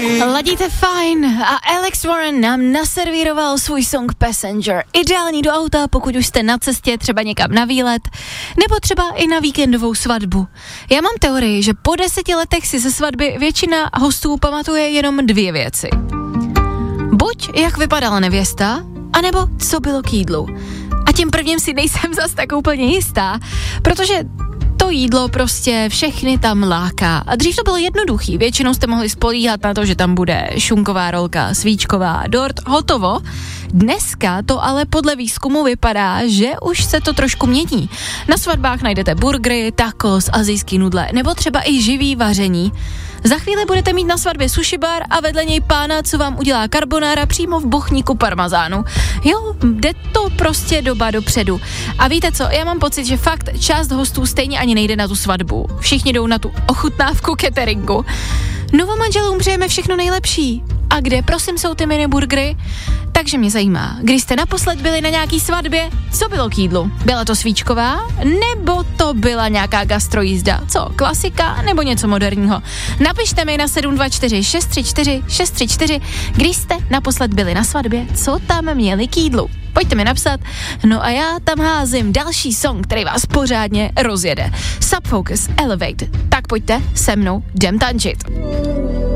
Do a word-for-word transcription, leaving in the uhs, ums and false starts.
Ladíte fajn a Alex Warren nám naservíroval svůj song Passenger. Ideální do auta, pokud už jste na cestě třeba někam na výlet, nebo třeba i na víkendovou svatbu. Já mám teorii, že po deseti letech si ze svatby většina hostů pamatuje jenom dvě věci. Buď jak vypadala nevěsta, anebo co bylo k jídlu. A tím prvním si nejsem zas tak úplně jistá, protože to jídlo prostě všechny tam láká. A dřív to bylo jednoduchý, většinou jste mohli spolíhat na to, že tam bude šunková rolka, svíčková, dort, hotovo. Dneska to ale podle výzkumu vypadá, že už se to trošku mění. Na svatbách najdete burgery, tacos, asijský nudle, nebo třeba i živý vaření. Za chvíli budete mít na svatbě sushi bar a vedle něj pána, co vám udělá carbonara přímo v bochníku parmazánu. Jo, jde to prostě doba dopředu. A víte co, já mám pocit, že fakt část hostů stejně ani nejde na tu svatbu. Všichni jdou na tu ochutnávku cateringu. Novomanželům přejeme všechno nejlepší. A kde, prosím, jsou ty miniburgery? Takže mě zajímá, když jste naposled byli na nějaký svatbě, co bylo k jídlu? Byla to svíčková? Nebo to byla nějaká gastrojízda? Co, klasika nebo něco moderního? Napište mi na sedm dva čtyři šest tři čtyři šest tři čtyři, když jste naposled byli na svatbě, co tam měli k jídlu? Pojďte mi napsat, no a já tam házím další song, který vás pořádně rozjede. Subfocus, Elevate, tak pojďte se mnou jdem tančit.